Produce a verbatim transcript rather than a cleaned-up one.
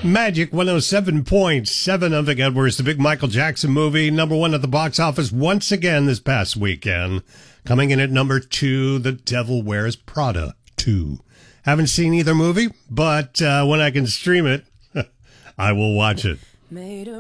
Magic one oh seven point seven. I'm Vic Edwards. The big Michael Jackson movie, number one at the box office once again this past weekend. Coming in at number two, The Devil Wears Prada two. Haven't seen either movie, but uh, when I can stream it, I will watch it.